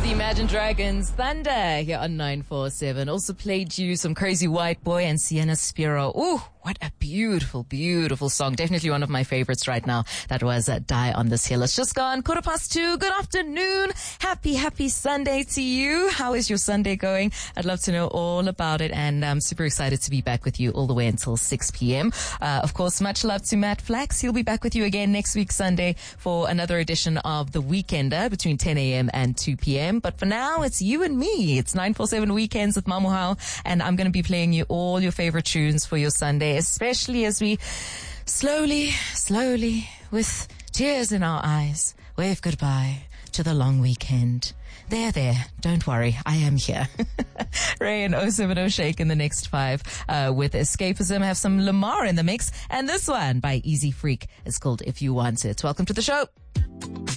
the Imagine Dragons, Thunder, here on 947. Also played you some Crazy White Boy and Sienna Spiro. Ooh, what a beautiful, beautiful song. Definitely one of my favorites right now. That was Die on This Hill. It's just gone 2:15. Good afternoon. Happy Sunday to you. How is your Sunday going? I'd love to know all about it, and I'm super excited to be back with you all the way until 6 p.m. Of course, much love to Matt Flax. He'll be back with you again next week, Sunday, for another edition of The Weekender between 10 a.m. and 2 p.m. But for now, it's you and me. It's 947 Weekends with Mamuhao, and I'm going to be playing you all your favorite tunes for your Sunday, especially as we slowly, with tears in our eyes, wave goodbye to the long weekend. There, don't worry, I am here. Ray and 070 Shake in the next 5 with Escapism. Have some Lamar in the mix, and this one by Easy Freak is called If You Want It. Welcome to the show.